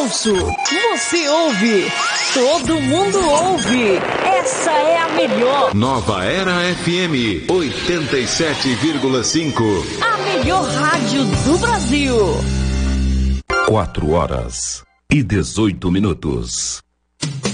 ouço, você ouve, todo mundo ouve. Essa é a melhor. Nova Era FM 87,5. A melhor rádio do Brasil. 4 horas e 18 minutos.